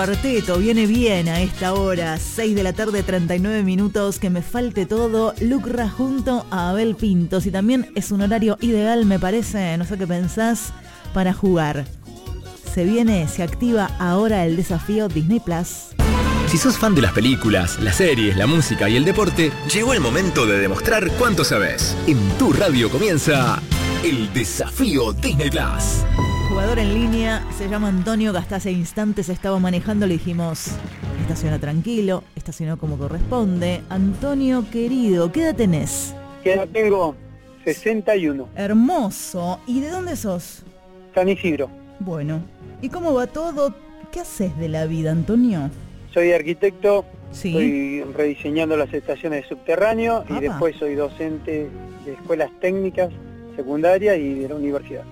Cuarteto viene bien a esta hora, 6 de la tarde, 39 minutos, que me falte todo. Lucra junto a Abel Pintos, y también es un horario ideal, me parece, no sé qué pensás, para jugar. Se activa ahora el desafío Disney Plus. Si sos fan de las películas, las series, la música y el deporte, llegó el momento de demostrar cuánto sabes. En tu radio comienza el desafío Disney Plus. Jugador en línea, se llama Antonio, que hasta hace instantes estaba manejando, le dijimos, estaciona tranquilo, estacionó como corresponde. Antonio querido, ¿qué edad tenés? ¿Qué edad tengo? 61. Hermoso. ¿Y de dónde sos? San Isidro. Bueno, ¿y cómo va todo? ¿Qué haces de la vida, Antonio? Soy arquitecto, Sí. estoy rediseñando las estaciones de subterráneo y Apa. después soy docente de escuelas técnicas secundarias y de la universidad.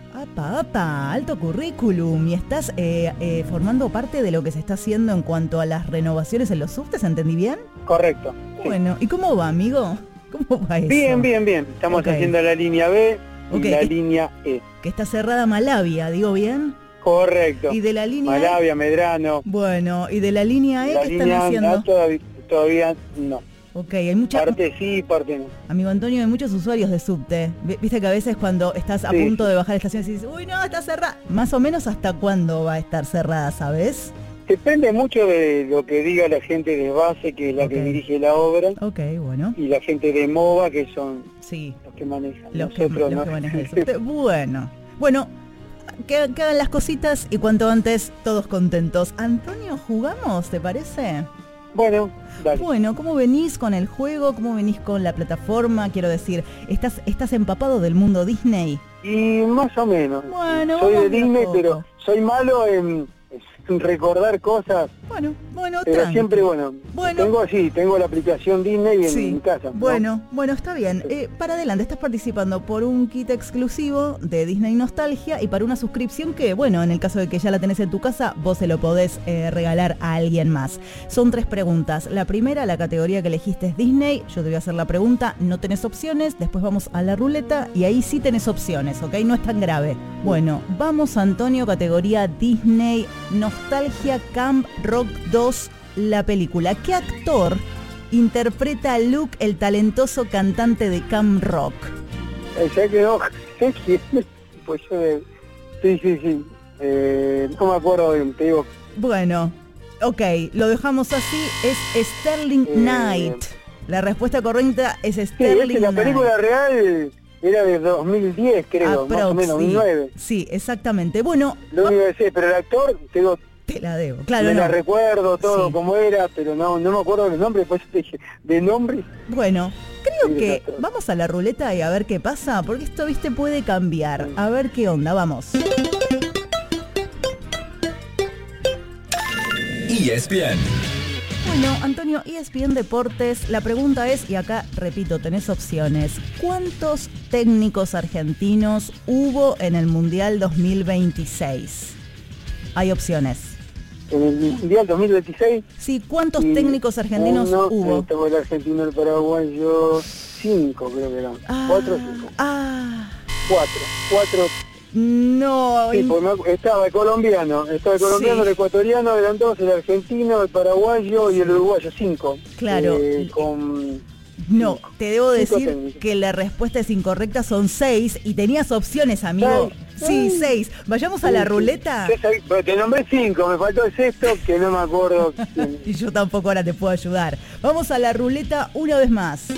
Apa, alto currículum. ¿Y estás formando parte de lo que se está haciendo en cuanto a las renovaciones en los subtes? ¿Entendí bien? Correcto. Sí. Bueno, ¿y cómo va, amigo? ¿Cómo va eso? Bien. Estamos Ok. haciendo la línea B y Ok. la línea E. Que está cerrada Malavia, ¿digo bien? Correcto. ¿Y de la línea E? Malavia, Medrano. Bueno, ¿y de la línea E La qué están línea haciendo? A todavía no. Ok, hay mucha... Parte sí, parte no. Amigo Antonio, hay muchos usuarios de subte. Viste que a veces cuando estás a Sí. punto de bajar la estación dices, uy, no, está cerrada. Más o menos hasta cuándo va a estar cerrada, ¿sabes? Depende mucho de lo que diga la gente de base, que es la Ok. que dirige la obra, Ok, bueno, y la gente de MOVA, que son sí, los que manejan. los que Nosotros no. manejan el subte. Bueno, que hagan las cositas y cuanto antes todos contentos. Antonio, ¿jugamos, te parece? Bueno, dale. Bueno, ¿cómo venís con el juego? ¿Cómo venís con la plataforma? Quiero decir, ¿estás empapado del mundo Disney? Y más o menos. Bueno, soy de vamos de a Disney, poco. pero soy malo en recordar cosas, Bueno, pero tranqui. siempre, bueno, tengo la aplicación Disney en mi casa, ¿no? Bueno, está bien. Para adelante, estás participando por un kit exclusivo de Disney Nostalgia y para una suscripción que, bueno, en el caso de que ya la tenés en tu casa, vos se lo podés regalar a alguien más. Son 3 preguntas. La primera, la categoría que elegiste es Disney. Yo te voy a hacer la pregunta, no tenés opciones. Después vamos a la ruleta y ahí sí tenés opciones, ¿ok? No es tan grave. Bueno, vamos, Antonio, categoría Disney Nostalgia Camp Rock 2, la película. ¿Qué actor interpreta a Luke, el talentoso cantante de Camp Rock? Ya quedó. Pues yo sí. No me acuerdo bien, te digo. Bueno, ok, lo dejamos así. Es Sterling Knight. La respuesta correcta es Sí, Sterling la Knight. película real era de 2010, creo, más o menos, 2009. Sí, exactamente. Bueno, Lo único que sé, pero el actor, te la debo. Claro, me no. la recuerdo todo Sí. como era, pero no me acuerdo los nombres, pues te dije, de nombre. Bueno, creo Sí, que exacto. vamos a la ruleta y a ver qué pasa, porque esto, viste, puede cambiar. A ver qué onda, vamos. ESPN. Bueno, Antonio, ESPN Deportes, la pregunta es, y acá repito, tenés opciones, ¿cuántos técnicos argentinos hubo en el Mundial 2026? Hay opciones. En el Mundial 2026. Sí, ¿cuántos técnicos argentinos hubo? Tengo el argentino, el paraguayo, 5 creo que eran. 4 o 5. 4. No. Sí, porque estaba el colombiano, Sí. el ecuatoriano, eran 2, el argentino, el paraguayo y el uruguayo, 5. Claro. No, te debo 5 decir técnicos. que la respuesta es incorrecta, son 6 y tenías opciones, amigo. Sí, 6. Vayamos a la ruleta. Te nombré 5, me faltó el sexto que no me acuerdo quién. Y yo tampoco ahora te puedo ayudar. Vamos a la ruleta una vez más.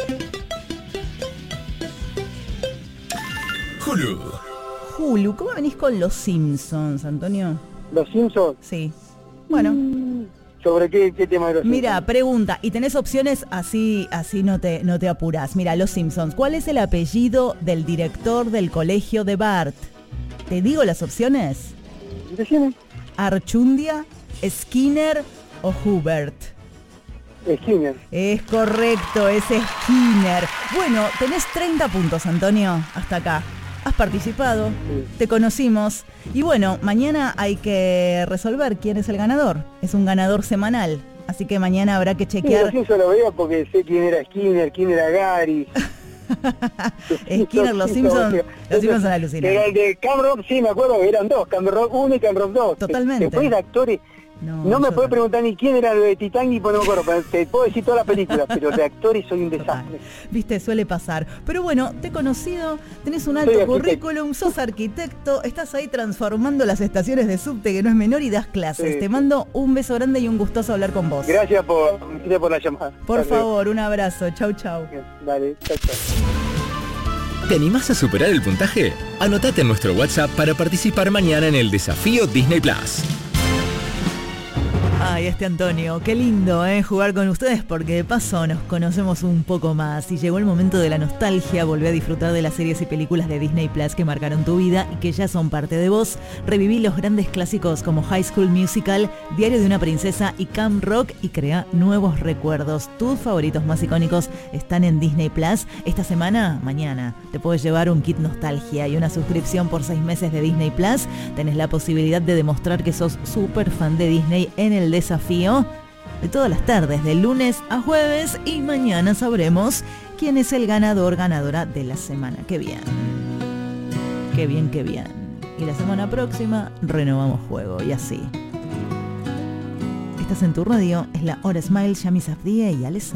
Hulu, ¿cómo venís con los Simpsons, Antonio? ¿Los Simpsons? Sí. Bueno. ¿Sobre qué tema de los Mira, Simpsons? pregunta, y tenés opciones, así no te apurás. Mira, los Simpsons, ¿cuál es el apellido del director del colegio de Bart? ¿Te digo las opciones? Decime. ¿Archundia, Skinner o Hubert? Skinner. Es correcto, es Skinner. Bueno, tenés 30 puntos, Antonio, hasta acá. Has participado, te conocimos. Y bueno, mañana hay que resolver quién es el ganador. Es un ganador semanal, así que mañana habrá que Sí, chequear. los Simpsons lo veía porque sé quién era Skinner, quién era Gary. Skinner, los Simpsons son alucinantes. Pero el de Camp Rock, sí, me acuerdo que eran 2, Camp Rock 1 y Camp Rock 2. Totalmente. Después de actores No me puedes preguntar ni quién era lo de Titanic, pues no me acuerdo, pero te puedo decir toda la película, pero de actores soy un desastre. Viste, suele pasar. Pero bueno, te he conocido, tenés un alto currículum, sos arquitecto, estás ahí transformando las estaciones de subte, que no es menor, y das clases. Te mando un beso grande y un gustoso hablar con vos. Gracias por la llamada. Por favor, un abrazo. Chau, chau. Dale, chau, chau. ¿Te animás a superar el puntaje? Anotate en nuestro WhatsApp para participar mañana en el desafío Disney Plus. Ay, Antonio, qué lindo, jugar con ustedes, porque de paso nos conocemos un poco más y llegó el momento de la nostalgia. Volví a disfrutar de las series y películas de Disney Plus que marcaron tu vida y que ya son parte de vos. Reviví los grandes clásicos como High School Musical, Diario de una princesa y Camp Rock y crea nuevos recuerdos. Tus favoritos más icónicos están en Disney Plus. Esta semana, mañana, te puedes llevar un kit nostalgia y una suscripción por 6 meses de Disney Plus. Tenés la posibilidad de demostrar que sos súper fan de Disney en el desafío de todas las tardes, de lunes a jueves, y mañana sabremos quién es el ganadora de la semana. Qué bien. Qué bien, qué bien. Y la semana próxima renovamos juego y así. Estás en tu radio, es la Hora Smile, Yami Safdie y Alex.